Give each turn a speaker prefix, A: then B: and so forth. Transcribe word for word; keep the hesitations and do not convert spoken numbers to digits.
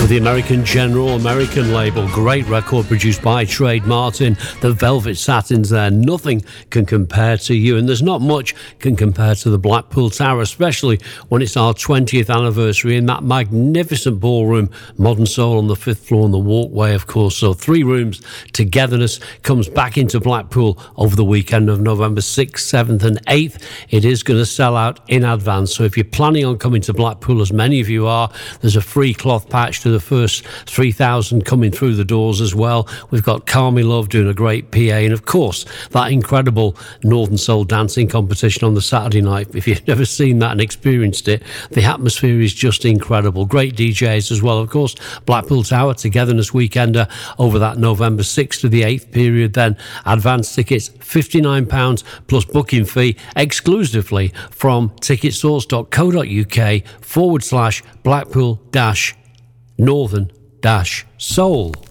A: the American General American label. Great record produced by Trade Martin. The velvet satins there, nothing can compare to you, and there's not much can compare to the Blackpool Tower, especially when it's our twentieth anniversary in that magnificent ballroom, Modern Soul on the fifth floor and the walkway, of course. So three rooms, togetherness comes back into Blackpool over the weekend of November sixth, seventh and eighth. It is going to sell out in advance, so if you're planning on coming to Blackpool, as many of you are, there's a free cloth patch to the first three thousand coming through the doors as well. We've got Carmi Love doing a great P A, and of course that incredible Northern Soul dancing competition on the Saturday night. If you've never seen that and experienced it, the atmosphere is just incredible. Great D Js as well, of course. Blackpool Tower Togetherness Weekender over that November sixth to the eighth period. Then advance tickets fifty-nine pounds plus booking fee exclusively from ticketsource.co.uk forward slash Blackpool dash Northern dash Soul.